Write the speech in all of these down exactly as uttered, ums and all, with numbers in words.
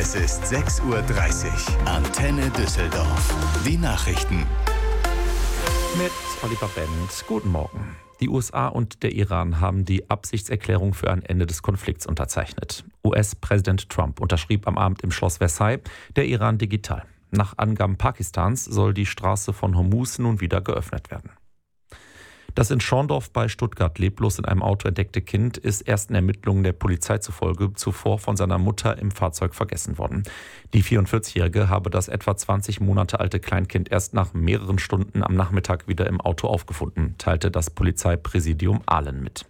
Es ist sechs Uhr dreißig. Antenne Düsseldorf. Die Nachrichten. Mit Oliver Bendt. Guten Morgen. Die U S A und der Iran haben die Absichtserklärung für ein Ende des Konflikts unterzeichnet. U S-Präsident Trump unterschrieb am Abend im Schloss Versailles, der Iran digital. Nach Angaben Pakistans soll die Straße von Hormuz nun wieder geöffnet werden. Das in Schorndorf bei Stuttgart leblos in einem Auto entdeckte Kind ist ersten Ermittlungen der Polizei zufolge zuvor von seiner Mutter im Fahrzeug vergessen worden. Die vierundvierzigjährige habe das etwa zwanzig Monate alte Kleinkind erst nach mehreren Stunden am Nachmittag wieder im Auto aufgefunden, teilte das Polizeipräsidium Aalen mit.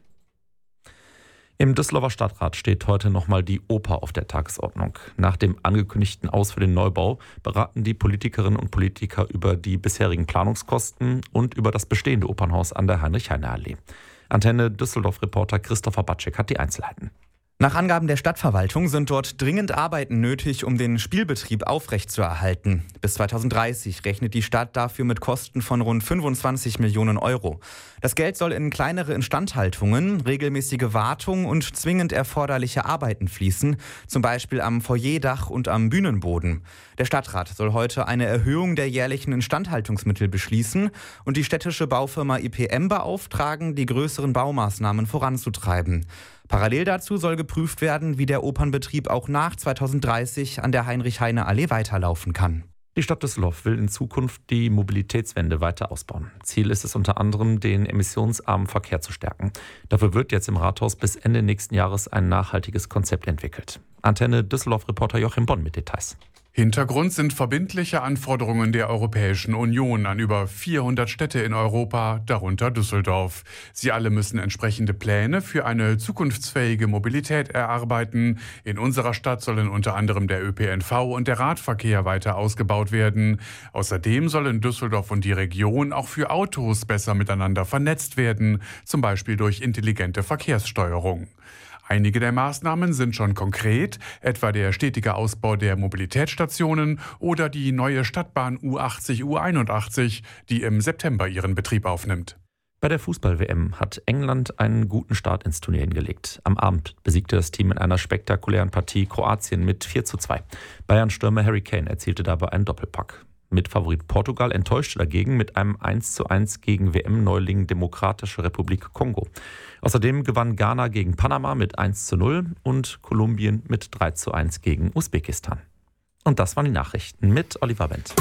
Im Düsseldorfer Stadtrat steht heute nochmal die Oper auf der Tagesordnung. Nach dem angekündigten Aus für den Neubau beraten die Politikerinnen und Politiker über die bisherigen Planungskosten und über das bestehende Opernhaus an der Heinrich-Heine-Allee. Antenne Düsseldorf-Reporter Christopher Batschek hat die Einzelheiten. Nach Angaben der Stadtverwaltung sind dort dringend Arbeiten nötig, um den Spielbetrieb aufrechtzuerhalten. Bis zweitausenddreißig rechnet die Stadt dafür mit Kosten von rund fünfundzwanzig Millionen Euro. Das Geld soll in kleinere Instandhaltungen, regelmäßige Wartung und zwingend erforderliche Arbeiten fließen, zum Beispiel am Foyerdach und am Bühnenboden. Der Stadtrat soll heute eine Erhöhung der jährlichen Instandhaltungsmittel beschließen und die städtische Baufirma I P M beauftragen, die größeren Baumaßnahmen voranzutreiben. Parallel dazu soll geprüft werden, wie der Opernbetrieb auch nach zweitausenddreißig an der Heinrich-Heine-Allee weiterlaufen kann. Die Stadt Düsseldorf will in Zukunft die Mobilitätswende weiter ausbauen. Ziel ist es unter anderem, den emissionsarmen Verkehr zu stärken. Dafür wird jetzt im Rathaus bis Ende nächsten Jahres ein nachhaltiges Konzept entwickelt. Antenne Düsseldorf-Reporter Joachim Bonn mit Details. Hintergrund sind verbindliche Anforderungen der Europäischen Union an über vierhundert Städte in Europa, darunter Düsseldorf. Sie alle müssen entsprechende Pläne für eine zukunftsfähige Mobilität erarbeiten. In unserer Stadt sollen unter anderem der Ö P N V und der Radverkehr weiter ausgebaut werden. Außerdem sollen Düsseldorf und die Region auch für Autos besser miteinander vernetzt werden, zum Beispiel durch intelligente Verkehrssteuerung. Einige der Maßnahmen sind schon konkret, etwa der stetige Ausbau der Mobilitätsstationen oder die neue Stadtbahn U achtzig U einundachtzig, die im September ihren Betrieb aufnimmt. Bei der Fußball-W M hat England einen guten Start ins Turnier hingelegt. Am Abend besiegte das Team in einer spektakulären Partie Kroatien mit vier zu zwei. Bayern-Stürmer Harry Kane erzielte dabei einen Doppelpack. Mitfavorit Portugal enttäuschte dagegen mit einem eins zu eins gegen W M-Neuling Demokratische Republik Kongo. Außerdem gewann Ghana gegen Panama mit eins zu null und Kolumbien mit drei zu eins gegen Usbekistan. Und das waren die Nachrichten mit Oliver Bendt.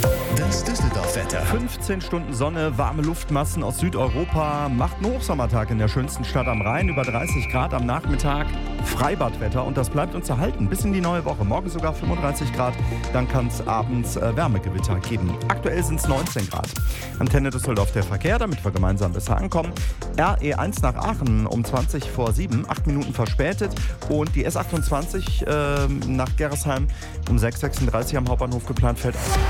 Das Düsseldorf-Wetter. fünfzehn Stunden Sonne, warme Luftmassen aus Südeuropa, macht einen Hochsommertag in der schönsten Stadt am Rhein, über dreißig Grad am Nachmittag, Freibadwetter und das bleibt uns erhalten bis in die neue Woche. Morgen sogar fünfunddreißig Grad, dann kann es abends äh, Wärmegewitter geben. Aktuell sind es neunzehn Grad. Antenne Düsseldorf der Verkehr, damit wir gemeinsam besser ankommen. R E eins nach Aachen um zwanzig vor sieben, acht Minuten verspätet und die S achtundzwanzig äh, nach Gerresheim um sechs Uhr sechsunddreißig am Hauptbahnhof geplant fällt aus.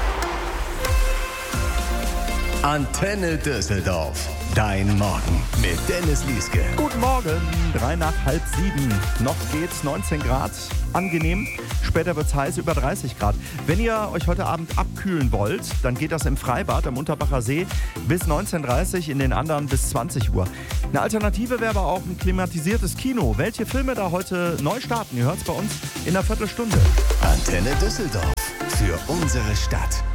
Antenne Düsseldorf. Dein Morgen mit Dennis Lieske. Guten Morgen, drei nach halb sieben. Noch geht's, neunzehn Grad, angenehm. Später wird's heiß, über dreißig Grad. Wenn ihr euch heute Abend abkühlen wollt, dann geht das im Freibad am Unterbacher See bis neunzehn Uhr dreißig, in den anderen bis zwanzig Uhr. Eine Alternative wäre aber auch ein klimatisiertes Kino. Welche Filme da heute neu starten? Ihr hört's bei uns in einer Viertelstunde. Antenne Düsseldorf. Für unsere Stadt.